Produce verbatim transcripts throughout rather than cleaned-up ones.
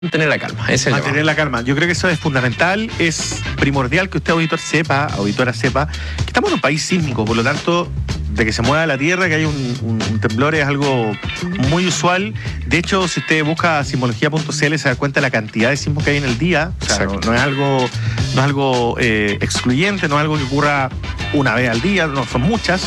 Mantener la calma, ese es el Mantener llamado. la calma. Yo creo que eso es fundamental, es primordial que usted, auditor, sepa, auditora sepa, que estamos en un país sísmico, por lo tanto, de que se mueva la tierra, que haya un, un, un temblor es algo muy usual. De hecho, si usted busca sismología punto c l se da cuenta de la cantidad de sismos que hay en el día. O sea, no, no es algo, no es algo eh, excluyente, no es algo que ocurra una vez al día, no, son muchas.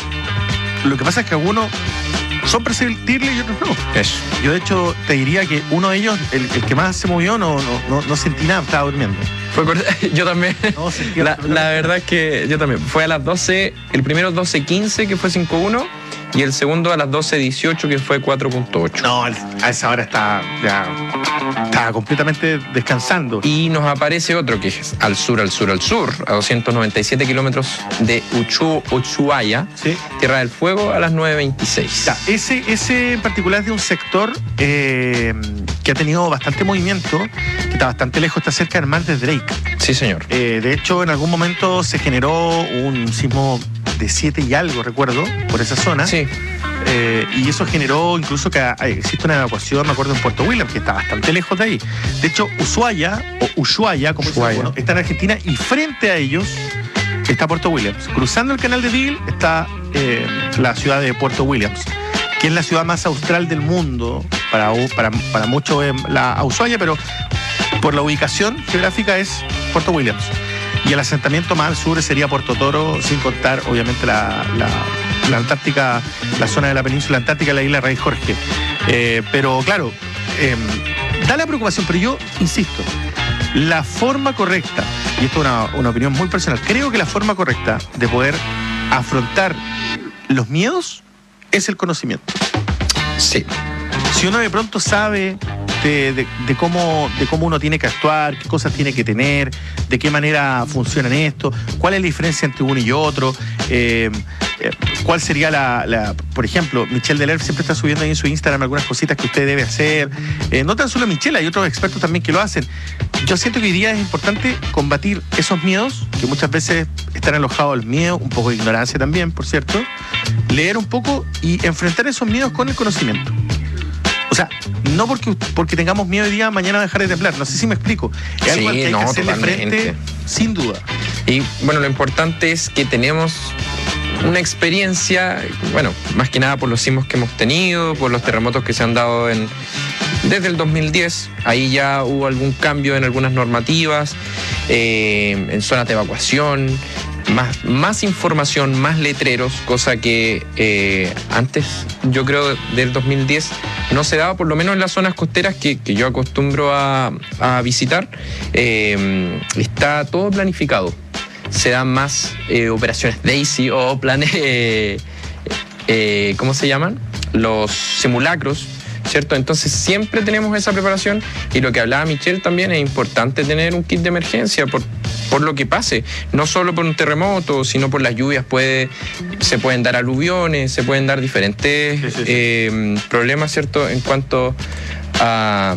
Lo que pasa es que algunos son perceptibles y otros no. Eso. Yo, de hecho, te diría que uno de ellos, el, el que más se movió, no, no, no, no sentí nada, estaba durmiendo. Fue cort- yo también. No, sentí la, la verdad es que yo también. Fue a las doce, el primero doce quince, que fue cinco uno, y el segundo a las doce dieciocho, que fue cuatro punto ocho. No, a esa hora está ya está completamente descansando. Y nos aparece otro que es al sur, al sur, al sur, a doscientos noventa y siete kilómetros de Uchu, Ushuaia, Sí. Tierra del Fuego, a las nueve veintiséis. Ya, ese, ese en particular es de un sector eh, que ha tenido bastante movimiento, que está bastante lejos, está cerca del mar de Drake. Sí, señor. Eh, de hecho, en algún momento se generó un sismo de siete y algo, recuerdo, por esa zona. Sí. Eh, y eso generó incluso que hay- existe una evacuación, me acuerdo, en Puerto Williams, que está bastante lejos de ahí. De hecho, Ushuaia, o Ushuaia, como dicen Ushuaia. algunos, está en Argentina y frente a ellos está Puerto Williams. Cruzando el canal de Beagle está eh, la ciudad de Puerto Williams, que es la ciudad más austral del mundo, para, para, para muchos eh, la Ushuaia, pero por la ubicación geográfica es Puerto Williams. Y el asentamiento más al sur sería Puerto Toro, sin contar, obviamente, la, la, la Antártica, la zona de la península antártica, la isla Rey Jorge. Eh, pero, claro, eh, da la preocupación, pero yo insisto, la forma correcta, y esto es una, una opinión muy personal, creo que la forma correcta de poder afrontar los miedos es el conocimiento. Sí. Si uno de pronto sabe de, de, de cómo, de cómo uno tiene que actuar, qué cosas tiene que tener, de qué manera funcionan esto, cuál es la diferencia entre uno y otro, eh, eh, cuál sería la, la... Por ejemplo, Michelle Delerf siempre está subiendo ahí en su Instagram algunas cositas que usted debe hacer. Eh, no tan solo Michelle, hay otros expertos también que lo hacen. Yo siento que hoy día es importante combatir esos miedos, que muchas veces están alojados al miedo, un poco de ignorancia también, por cierto, leer un poco y enfrentar esos miedos con el conocimiento. O sea, no porque, porque tengamos miedo hoy día, mañana dejar de temblar. No sé si me explico. Es algo al Sí, que hay no, que hacerle totalmente. frente, sin duda. Y bueno, lo importante es que tenemos una experiencia, bueno, más que nada por los sismos que hemos tenido, por los terremotos que se han dado en, desde el dos mil diez. Ahí ya hubo algún cambio en algunas normativas, eh, en zonas de evacuación, más, más información, más letreros, cosa que eh, antes, yo creo, del dos mil diez no se daba, por lo menos en las zonas costeras que, que yo acostumbro a, a visitar. Eh, está todo planificado. Se dan más eh, operaciones Daisy o planes, eh, eh, ¿cómo se llaman? Los simulacros, ¿cierto? Entonces siempre tenemos esa preparación, y lo que hablaba Michelle también, es importante tener un kit de emergencia por, por lo que pase, no solo por un terremoto, sino por las lluvias. Puede, se pueden dar aluviones, se pueden dar diferentes Sí, sí, sí. eh, problemas, ¿cierto? En cuanto a...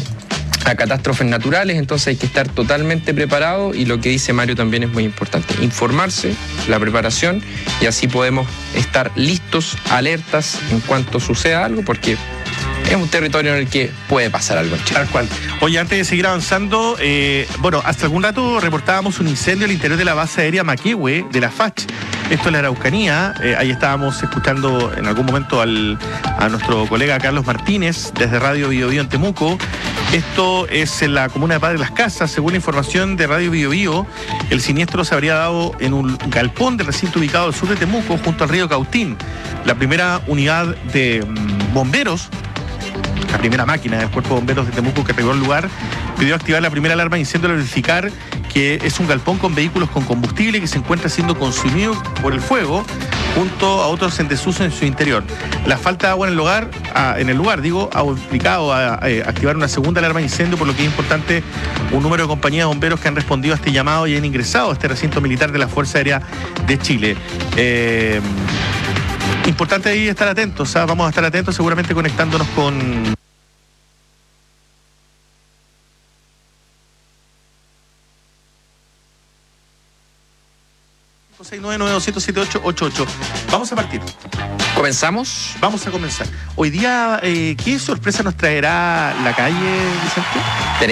a catástrofes naturales, entonces hay que estar totalmente preparado, y lo que dice Mario también es muy importante: informarse, la preparación, y así podemos estar listos, alertas en cuanto suceda algo, porque es un territorio en el que puede pasar algo en Chile. Tal cual. Oye, antes de seguir avanzando, eh, bueno, hasta algún rato reportábamos un incendio al interior de la base aérea Maquehue, de la F A C H. Esto es la Araucanía. Eh, ahí estábamos escuchando en algún momento al, a nuestro colega Carlos Martínez, desde Radio Bio Bio en Temuco. Esto es en la comuna de Padre Las Casas. Según la información de Radio Bio Bio, el siniestro se habría dado en un galpón del recinto ubicado al sur de Temuco, junto al río Cautín. La primera unidad de mm, bomberos, la primera máquina del Cuerpo de Bomberos de Temuco que llegó al lugar, pidió activar la primera alarma de incendio al verificar que es un galpón con vehículos con combustible que se encuentra siendo consumido por el fuego, junto a otros en desuso en su interior. La falta de agua en el lugar, a, en el lugar digo, ha obligado a, a, a activar una segunda alarma de incendio, por lo que es importante un número de compañías de bomberos que han respondido a este llamado y han ingresado a este recinto militar de la Fuerza Aérea de Chile. Eh, importante ahí estar atentos, ¿sabes? Vamos a estar atentos, seguramente conectándonos con... seis nueve nueve dos siete ocho ocho ocho. Vamos a partir. ¿Comenzamos? Vamos a comenzar. Hoy día, eh, ¿qué sorpresa nos traerá la calle, Vicente?